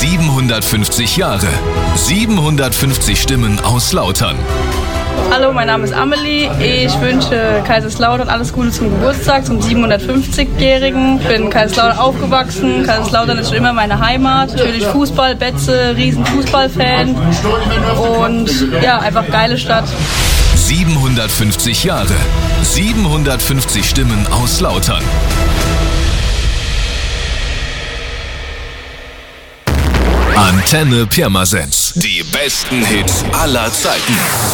750 Jahre, 750 Stimmen aus Lautern. Hallo, mein Name ist Amelie. Ich wünsche Kaiserslautern alles Gute zum Geburtstag, zum 750-Jährigen. Ich bin in Kaiserslautern aufgewachsen. Kaiserslautern ist schon immer meine Heimat. Natürlich Fußball, Betze, riesen Fußballfan. Und ja, einfach geile Stadt. 750 Jahre, 750 Stimmen aus Lautern. Antenne Pirmasens. Die besten Hits aller Zeiten.